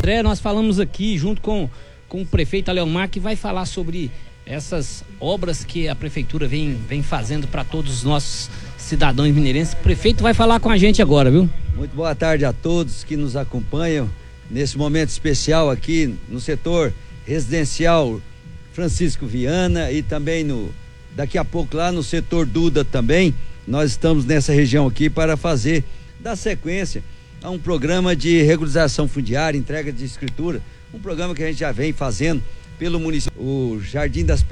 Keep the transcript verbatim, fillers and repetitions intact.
André, nós falamos aqui junto com, com o prefeito Aleomar, que vai falar sobre essas obras que a prefeitura vem, vem fazendo para todos os nossos cidadãos mineirenses. O prefeito vai falar com a gente agora, viu? Muito boa tarde a todos que nos acompanham nesse momento especial aqui no setor residencial Francisco Viana e também no, daqui a pouco lá no setor Duda também. Nós estamos nessa região aqui para fazer, dar sequência a um programa de regularização fundiária, entrega de escritura, um programa que a gente já vem fazendo pelo município, o Jardim das